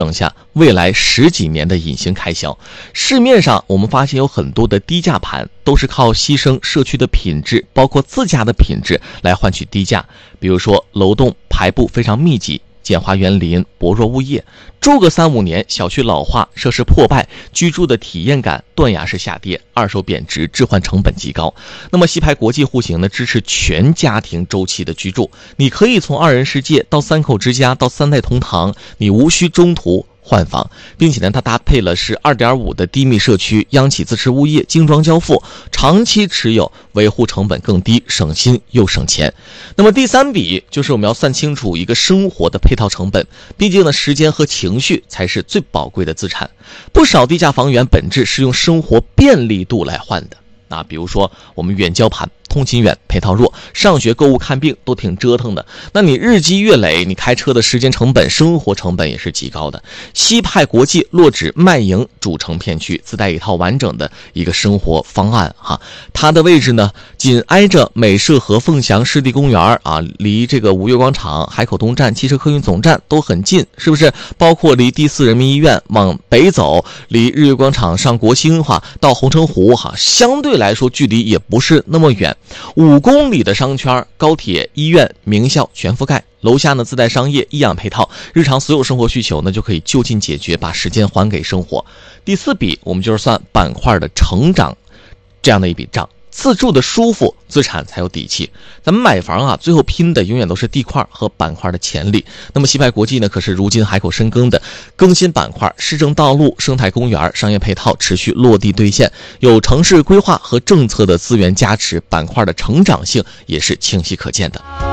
省下未来10几年的隐形开销。市面上我们发现有很多的低价盘都是靠牺牲社区的品质，包括自家的品质来换取低价，比如说楼栋排布非常密集，简化园林，薄弱物业，住个3-5年，小区老化，设施破败，居住的体验感断崖式下跌，二手贬值，置换成本极高。那么西派国际户型呢，支持全家庭周期的居住，你可以从2人世界到3口之家到3代同堂，你无需中途换房，并且呢，它搭配了是 2.5 的低密社区，央企自持物业，精装交付，长期持有，维护成本更低，省心又省钱。那么第3笔就是我们要算清楚一个生活的配套成本，毕竟呢，时间和情绪才是最宝贵的资产。不少低价房源本质是用生活便利度来换的。比如说我们远郊盘，通勤远，配套弱，上学、购物、看病都挺折腾的，那你日积月累，你开车的时间成本、生活成本也是极高的。西派国际落址麦营主城片区，自带一套完整的一个生活方案它的位置呢，紧挨着美涉和凤翔湿地公园离这个5月广场、海口东站、汽车客运总站都很近，是不是？包括离第4人民医院往北走，离日月广场上国兴到红城湖相对来说距离也不是那么远。5公里的商圈，高铁、医院、名校全覆盖，楼下呢自带商业、医养配套，日常所有生活需求呢就可以就近解决，把时间还给生活。第4笔我们就是算板块的成长这样的一笔账，自住的舒服，资产才有底气。咱们买房最后拼的永远都是地块和板块的潜力。那么西派国际呢，可是如今海口深耕的更新板块，市政道路、生态公园、商业配套持续落地兑现，有城市规划和政策的资源加持，板块的成长性也是清晰可见的。